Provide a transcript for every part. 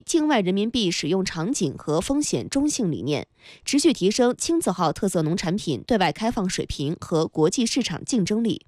境外人民币使用场景和风险中性理念，持续提升青字号特色农产品对外开放水平和国际市场竞争力。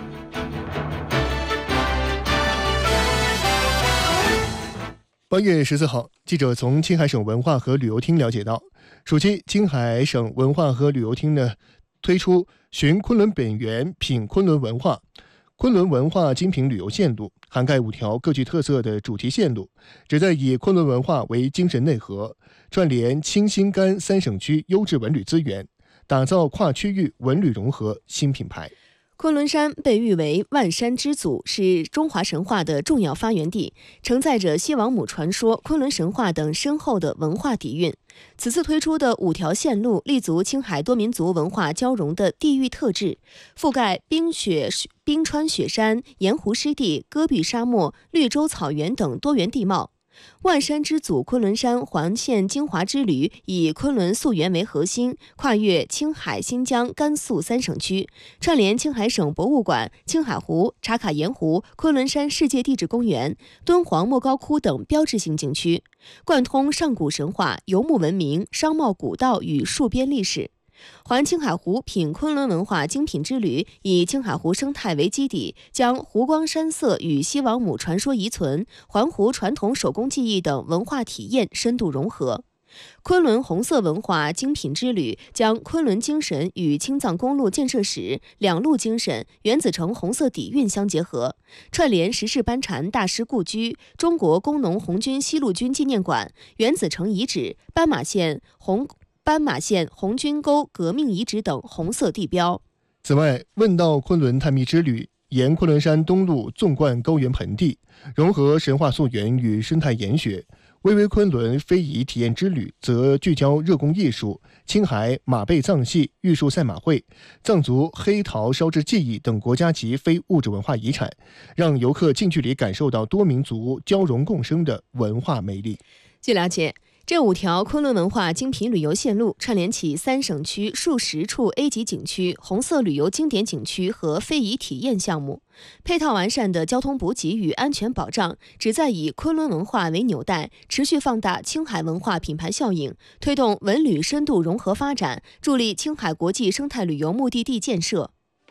8月14号，记者从青海省文化和旅游厅了解到，暑期青海省文化和旅游厅推出寻昆仑本源品昆仑文化昆仑文化精品旅游线路，涵盖5条各具特色的主题线路，旨在以昆仑文化为精神内核，串联青新甘3省区优质文旅资源，打造跨区域文旅融合新品牌。 昆仑山被誉为万山之祖，是中华神话的重要发源地，承载着西王母传说、昆仑神话等深厚的文化底蕴。此次推出的5条线路，立足青海多民族文化交融的地域特质，覆盖冰川雪山、盐湖湿地、戈壁沙漠、绿洲草原等多元地貌。万山之祖昆仑山环线精华之旅以昆仑溯源为核心，跨越青海、新疆、甘肃3省区，串联青海省博物馆、青海湖、茶卡盐湖、昆仑山世界地质公园、敦煌莫高窟等标志性景区，贯通上古神话、游牧文明、商贸古道与戍边历史。环青海湖品昆仑文化精品之旅以青海湖生态为基底，将湖光山色与西王母传说遗存、环湖传统手工技艺等文化体验深度融合。昆仑红色文化精品之旅将昆仑精神与青藏公路建设史、两路精神、原子城红色底蕴相结合，串联石室班禅大师故居、中国工农红军西路军纪念馆、原子城遗址、斑马线红军沟革命遗址等红色地标。 此外，问道昆仑探秘之旅沿昆仑山东路纵贯高原盆地，融合神话溯源与生态研学。微微昆仑非遗体验之旅则聚焦热工艺术、青海马背藏戏、玉树赛马会、藏族黑陶烧制技艺等国家级非物质文化遗产，让游客近距离感受到多民族交融共生的文化魅力。 据了解，这5条昆仑文化精品旅游线路串联起3省区数10处 A 级景区、红色旅游经典景区和非遗体验项目，配套完善的交通补给与安全保障，旨在以昆仑文化为纽带，持续放大青海文化品牌效应，推动文旅深度融合发展，助力青海国际生态旅游目的地建设。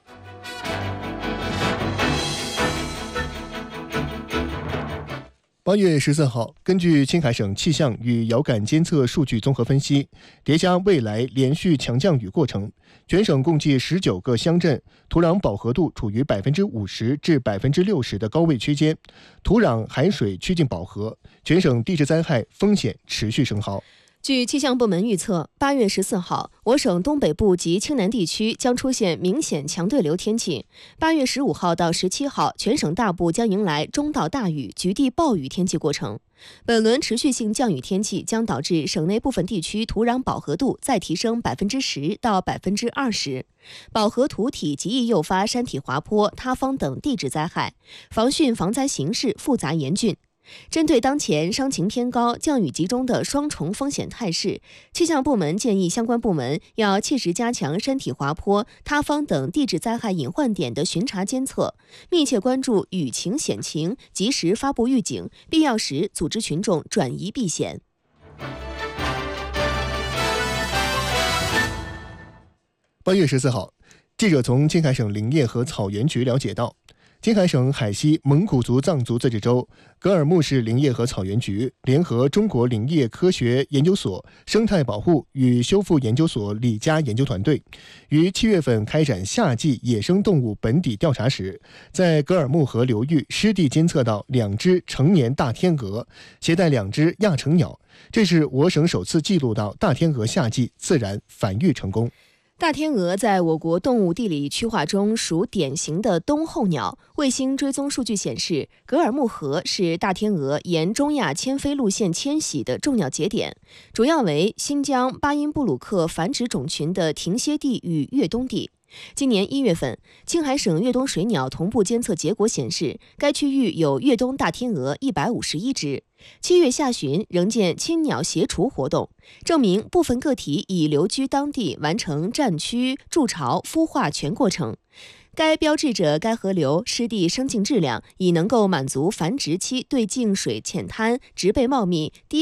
8月14号，根据青海省气象与遥感监测数据综合分析，叠加未来连续强降雨过程，全省共计19个乡镇土壤饱和度处于50%至60%的高位区间，土壤海水趋近饱和，全省地质灾害风险持续升高。 据气象部门预测，8月14号，我省东北部及青南地区将出现明显强对流天气。8月15号到17号，全省大部将迎来中到大雨、局地暴雨天气过程。本轮持续性降雨天气将导致省内部分地区土壤饱和度再提升10%到20%，饱和土体极易诱发山体滑坡、塌方等地质灾害，防汛防灾形势复杂严峻。针对当前伤情偏高、降雨集中的双重风险态势，气象部门建议相关部门要切实加强山体滑坡、塌方等地质灾害隐患点的巡查监测，密切关注雨情险情，及时发布预警，必要时组织群众转移避险。 8月14号，记者从青海省林业和草原局了解到，青海省海西蒙古族藏族自治州格尔木市林业和草原局联合中国林业科学研究所生态保护与修复研究所李家研究团队，于7月份开展夏季野生动物本底调查时，在格尔木河流域湿地监测到2只成年大天鹅，携带2只亚成鸟，这是我省首次记录到大天鹅夏季自然繁育成功。 大天鹅在我国动物地理区划中属典型的冬候鸟。卫星追踪数据显示，格尔木河是大天鹅沿中亚迁飞路线迁徙的重要节点，主要为新疆巴音布鲁克繁殖种群的停歇地与越冬地。今年1月份，青海省越冬水鸟同步监测结果显示，该区域有越冬大天鹅151只。7月下旬仍见亲鸟协雏活动，证明部分个体已留居当地，完成战区、筑巢、孵化全过程。该标志着该河流湿地生境质量已能够满足繁殖期对净水浅滩、植被茂密、低